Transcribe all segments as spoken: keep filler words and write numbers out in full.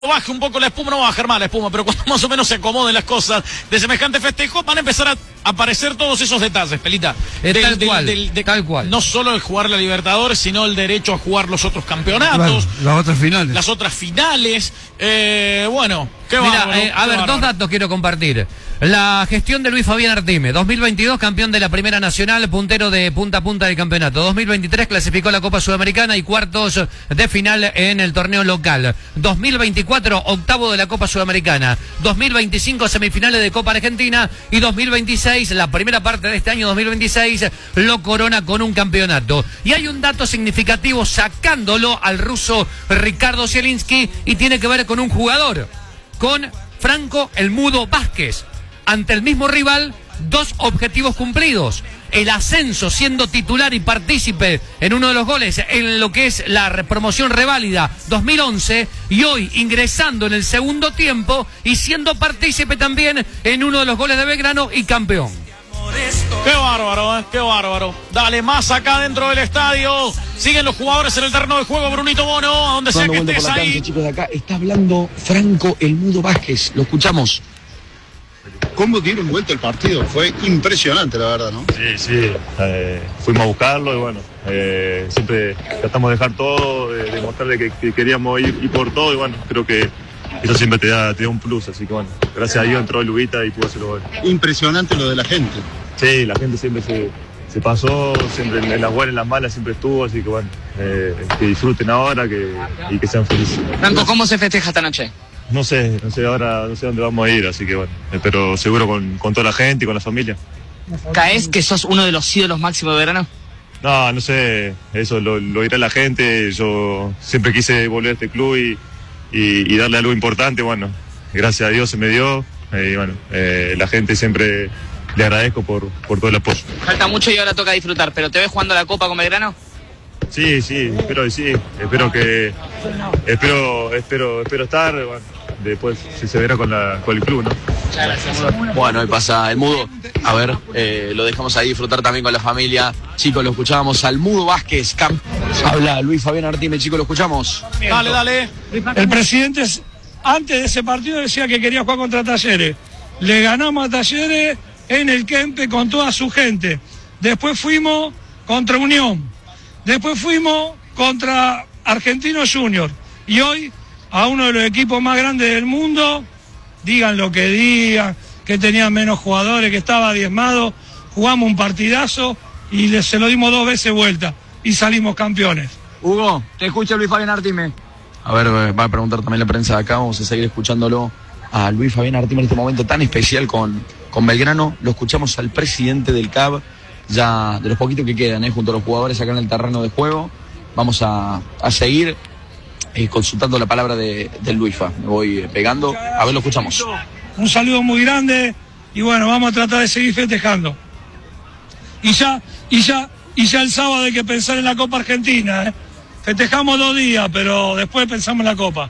baje un poco la espuma, no va a bajar más la espuma, pero cuando más o menos se acomoden las cosas de semejante festejo, van a empezar a aparecer todos esos detalles, Pelita. Del, tal, del, cual, del, de, tal cual. No solo el jugar la Libertadores, sino el derecho a jugar los otros campeonatos. Claro, las otras finales. Las otras finales. Eh, bueno, qué Mira, bárbaro, eh, a qué ver, bárbaro. dos datos quiero compartir. La gestión de Luis Fabián Artime, dos mil veintidós campeón de la Primera Nacional, puntero de punta a punta del campeonato. dos mil veintitrés clasificó a la Copa Sudamericana y cuartos de final en el torneo local. dos mil veinticuatro octavo de la Copa Sudamericana. dos mil veinticinco semifinales de Copa Argentina y dos mil veintiséis, la primera parte de este año dos mil veintiséis, lo corona con un campeonato. Y hay un dato significativo sacándolo al ruso Ricardo Zielinski y tiene que ver con un jugador, con Franco el Mudo Vázquez. Ante el mismo rival, dos objetivos cumplidos. El ascenso siendo titular y partícipe en uno de los goles en lo que es la promoción reválida dos mil once y hoy ingresando en el segundo tiempo y siendo partícipe también en uno de los goles de Belgrano y campeón. Qué bárbaro, ¿eh? Qué bárbaro. Dale, más acá dentro del estadio. Siguen los jugadores en el terreno de juego. Brunito Bono, a donde sea que estés ahí. Cancha, chicos, de acá está hablando Franco el Mudo Vázquez. Lo escuchamos. ¿Cómo dieron vuelta el partido? Fue impresionante, la verdad, ¿no? Sí, sí. Eh, fuimos a buscarlo y bueno, eh, siempre tratamos de dejar todo, de demostrarle que, que queríamos ir, ir por todo y bueno, creo que eso siempre te da, te da un plus, así que bueno, gracias a Dios entró Lubita y pudo hacer los goles. Impresionante lo de la gente. Sí, la gente siempre se, se pasó, siempre en las buenas, en las malas siempre estuvo, así que bueno, eh, que disfruten ahora que, y que sean felices. Franco, ¿cómo se festeja esta noche? No sé, no sé ahora, no sé dónde vamos a ir, así que bueno, pero seguro con, con toda la gente y con la familia. ¿Caes que sos uno de los ídolos máximos de Belgrano? No, no sé, eso lo, lo dirá la gente, yo siempre quise volver a este club y, y, y darle algo importante, bueno, gracias a Dios se me dio, y bueno, eh, la gente siempre le agradezco por, por todo el apoyo. Falta mucho y ahora toca disfrutar, pero ¿te ves jugando la Copa con Belgrano? Sí, sí, espero que sí, espero que, espero, espero, espero estar, bueno, después si se verá con, la, con el club, ¿no? Muchas gracias. Bueno, ahí pasa el Mudo. A ver, eh, lo dejamos ahí disfrutar también con la familia. Chicos, lo escuchábamos al Mudo Vázquez. Camp Habla Luis Fabián Artime, chicos, lo escuchamos. Dale, dale. El presidente antes de ese partido decía que quería jugar contra Talleres. Le ganamos a Talleres en el Kempe con toda su gente. Después fuimos contra Unión. Después fuimos contra Argentino Junior. Y hoy, a uno de los equipos más grandes del mundo, digan lo que digan, que tenían menos jugadores, que estaba diezmado, jugamos un partidazo y le, se lo dimos dos veces vuelta y salimos campeones. Hugo, te escucha Luis Fabián Artime. A ver, va a preguntar también la prensa de acá, vamos a seguir escuchándolo a Luis Fabián Artime en este momento tan especial con, con Belgrano. Lo escuchamos al presidente del C A B, ya de los poquitos que quedan, ¿eh? junto a los jugadores acá en el terreno de juego. Vamos a, a seguir eh, consultando la palabra de, de Luisfa. Me voy eh, pegando. A ver, lo escuchamos. Un saludo muy grande y bueno, vamos a tratar de seguir festejando. Y ya, y ya, y ya el sábado hay que pensar en la Copa Argentina, ¿eh? Festejamos dos días, pero después pensamos en la Copa.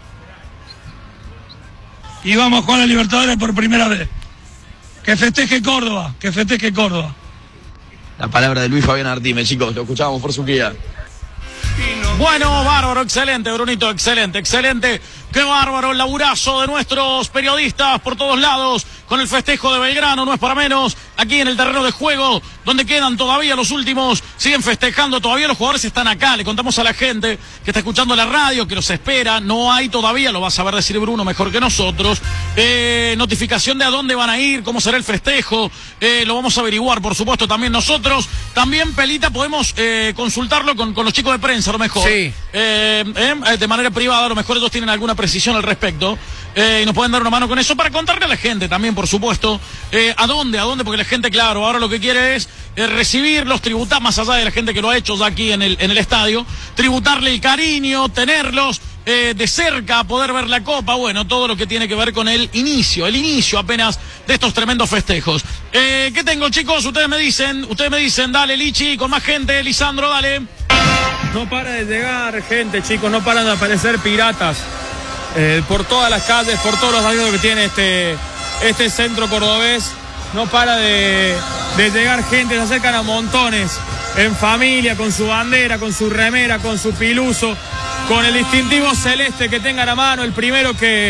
Y vamos a jugar a Libertadores por primera vez. Que festeje Córdoba, que festeje Córdoba. La palabra de Luis Fabián Artime, chicos, lo escuchábamos por su guía. Bueno, bárbaro, excelente, Brunito, excelente, excelente. Qué bárbaro el laburazo de nuestros periodistas por todos lados con el festejo de Belgrano, no es para menos, aquí en el terreno de juego, donde quedan todavía los últimos, siguen festejando, todavía los jugadores están acá, le contamos a la gente que está escuchando la radio, que los espera, no hay todavía, lo va a saber decir Bruno mejor que nosotros, eh, notificación de a dónde van a ir, cómo será el festejo, eh, lo vamos a averiguar, por supuesto, también nosotros, también, Pelita, podemos eh, consultarlo con, con los chicos de prensa, a lo mejor, sí. eh, eh, de manera privada, a lo mejor ellos tienen alguna precisión al respecto, eh, y nos pueden dar una mano con eso para contarle a la gente también, por supuesto, eh, a dónde, a dónde, porque la gente, claro, ahora lo que quiere es eh, recibirlos, tributar, más allá de la gente que lo ha hecho ya aquí en el, en el estadio, tributarle el cariño, tenerlos eh, de cerca, poder ver la copa, bueno, todo lo que tiene que ver con el inicio, el inicio apenas de estos tremendos festejos. Eh, ¿Qué tengo, chicos? Ustedes me dicen, ustedes me dicen, dale, Lichi, con más gente, Lisandro, dale. No para de llegar gente, chicos, no paran de aparecer piratas eh, por todas las calles, por todos los daños que tiene este, este centro cordobés. No para de, de llegar gente, se acercan a montones, en familia, con su bandera, con su remera, con su piluso, con el distintivo celeste que tengan a mano, el primero que